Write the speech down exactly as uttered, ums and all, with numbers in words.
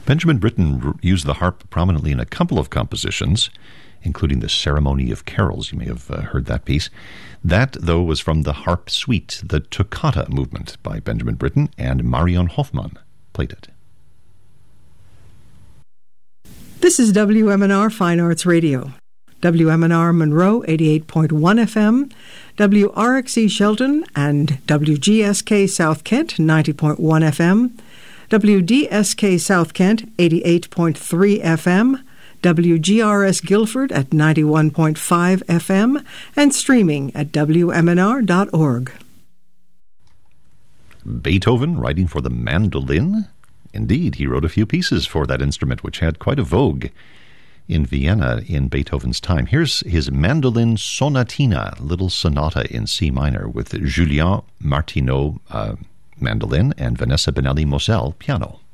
Benjamin Britten r- used the harp prominently in a couple of compositions, including the Ceremony of Carols. You may have uh, heard that piece. That, though, was from the harp suite, the Toccata movement by Benjamin Britten, and Marion Hoffmann played it. This is W M N R Fine Arts Radio. W M N R Monroe, eighty-eight point one F M, W R X E Shelton and W G S K South Kent, ninety point one F M, W D S K South Kent, eighty-eight point three F M, W G R S Guilford at ninety-one point five F M, and streaming at W M N R dot org. Beethoven writing for the mandolin? Indeed, he wrote a few pieces for that instrument, which had quite a vogue in Vienna in Beethoven's time. Here's his Mandolin Sonatina, little sonata in C minor, with Julien Martineau uh, mandolin and Vanessa Benelli Moselle piano.